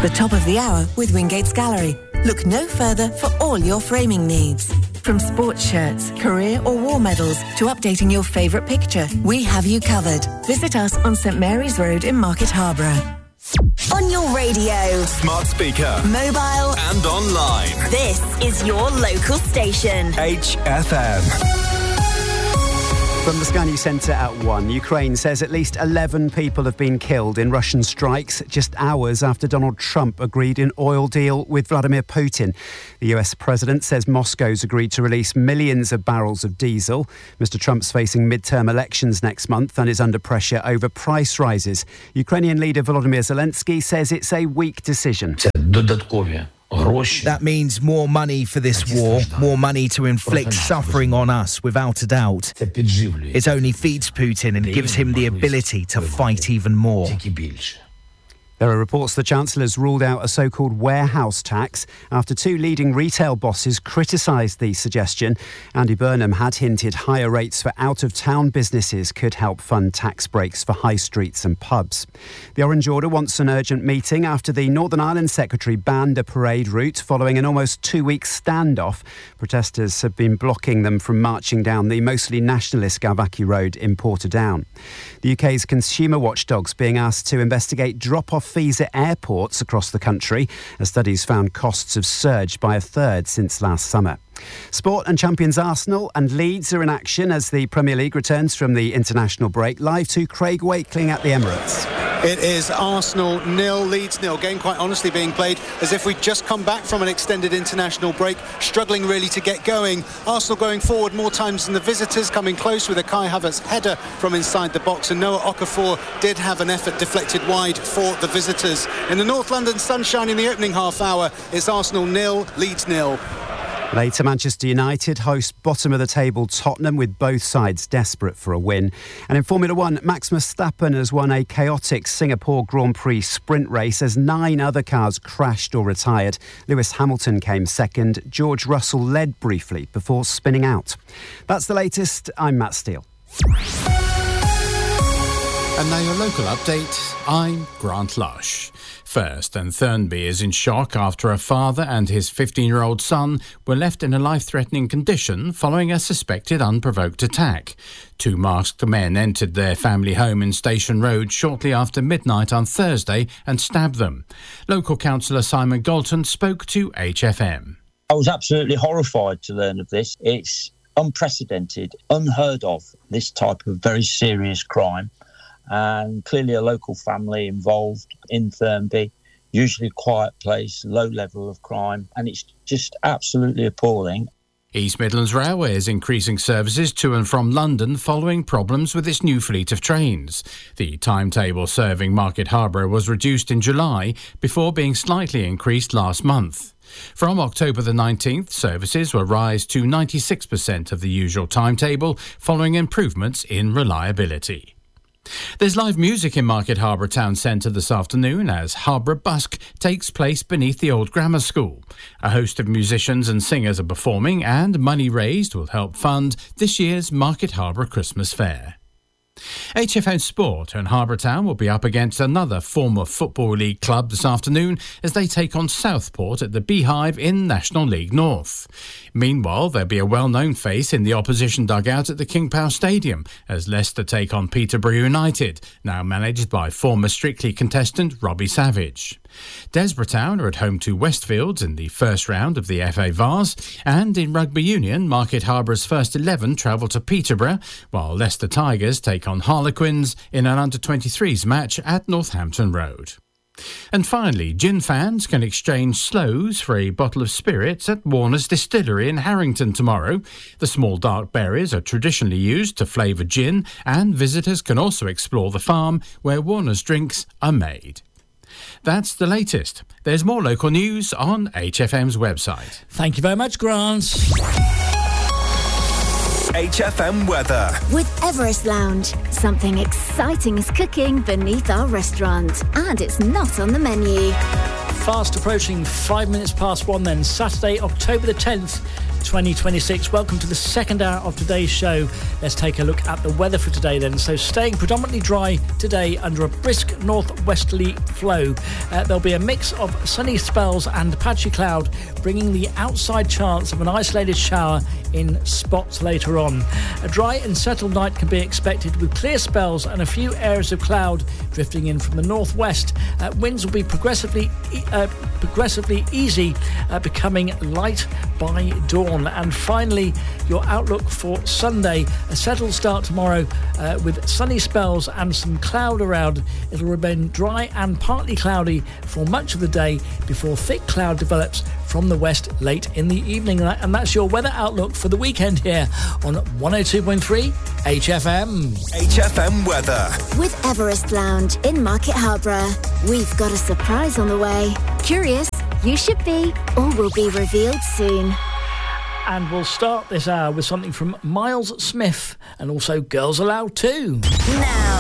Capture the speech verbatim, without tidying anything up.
The top of the hour with Wingate's Gallery. Look no further for all your framing needs. From sports shirts, career or war medals to updating your favourite picture, we have you covered. Visit us on St Mary's Road in Market Harborough. On your radio, smart speaker, mobile and online. This is your local station. H F M. From the Sky News Centre at one, Ukraine says at least eleven people have been killed in Russian strikes just hours after Donald Trump agreed an oil deal with Vladimir Putin. The U S president says Moscow's agreed to release millions of barrels of diesel. Mister Trump's facing midterm elections next month and is under pressure over price rises. Ukrainian leader Volodymyr Zelensky says it's a weak decision. That means more money for this war, more money to inflict suffering on us, without a doubt. It only feeds Putin and gives him the ability to fight even more. There are reports the Chancellor's ruled out a so-called warehouse tax after two leading retail bosses criticised the suggestion. Andy Burnham had hinted higher rates for out-of-town businesses could help fund tax breaks for high streets and pubs. The Orange Order wants an urgent meeting after the Northern Ireland Secretary banned a parade route following an almost two-week standoff. Protesters have been blocking them from marching down the mostly nationalist Galvackie Road in Portadown. The U K's consumer watchdog's being asked to investigate drop-off fees at airports across the country, as studies found costs have surged by a third since last summer. Sport and champions Arsenal and Leeds are in action as the Premier League returns from the international break. Live to Craig Wakeling at the Emirates. It is Arsenal nil, Leeds nil. Game quite honestly being played as if we'd just come back from an extended international break, struggling really to get going. Arsenal going forward more times than the visitors, coming close with a Kai Havertz header from inside the box, and Noah Okafor did have an effort deflected wide for the visitors. In the North London sunshine in the opening half hour, it's Arsenal nil, Leeds nil. Later, Manchester United host bottom-of-the-table Tottenham with both sides desperate for a win. And in Formula One, Max Verstappen has won a chaotic Singapore Grand Prix sprint race as nine other cars crashed or retired. Lewis Hamilton came second. George Russell led briefly before spinning out. That's the latest. I'm Matt Steele. And now your local update. I'm Grant Lush. First, and Thurnby is in shock after a father and his fifteen-year-old son were left in a life-threatening condition following a suspected unprovoked attack. Two masked men entered their family home in Station Road shortly after midnight on Thursday and stabbed them. Local councillor Simon Galton spoke to H F M. I was absolutely horrified to learn of this. It's unprecedented, unheard of, this type of very serious crime. And clearly a local family involved in Thurnby, usually a quiet place, low level of crime, and it's just absolutely appalling. East Midlands Railway is increasing services to and from London following problems with its new fleet of trains. The timetable serving Market Harborough was reduced in July before being slightly increased last month. From October the nineteenth, services will rise to ninety-six percent of the usual timetable following improvements in reliability. There's live music in Market Harborough Town Centre this afternoon as Harborough Busk takes place beneath the old grammar school. A host of musicians and singers are performing, and money raised will help fund this year's Market Harborough Christmas Fair. H F M Sport and Harborough Town will be up against another former Football League club this afternoon as they take on Southport at the Beehive in National League North. Meanwhile, there'll be a well-known face in the opposition dugout at the King Power Stadium as Leicester take on Peterborough United, now managed by former Strictly contestant Robbie Savage. Desborough Town are at home to Westfields in the first round of the F A Vase, and in Rugby Union, Market Harbour's first eleven travel to Peterborough, while Leicester Tigers take on Harlequins in an under twenty-threes match at Northampton Road. And finally, gin fans can exchange sloes for a bottle of spirits at Warner's Distillery in Harrington tomorrow. The small dark berries are traditionally used to flavour gin, and visitors can also explore the farm where Warner's drinks are made. That's the latest. There's more local news on H F M's website. Thank you very much, Grant. H F M weather. With Everest Lounge, something exciting is cooking beneath our restaurant, and it's not on the menu. Fast approaching five minutes past one then, Saturday, October the tenth. twenty twenty-six. Welcome to the second hour of today's show. Let's take a look at the weather for today then. So staying predominantly dry today under a brisk northwesterly flow. Uh, there'll be a mix of sunny spells and patchy cloud, bringing the outside chance of an isolated shower in spots later on. A dry and settled night can be expected with clear spells and a few areas of cloud drifting in from the northwest. Uh, winds will be progressively uh, progressively easy, uh, becoming light by dawn. And finally, your outlook for Sunday: a settled start tomorrow uh, with sunny spells and some cloud around. It'll remain dry and partly cloudy for much of the day before thick cloud develops from the west late in the evening. And that's your weather outlook for the weekend here on one oh two point three H F M. H F M weather. With Everest Lounge in Market Harborough. We've got a surprise on the way. Curious? You should be. All will be revealed soon. And we'll start this hour with something from Miles Smith and also Girls Aloud too. Now,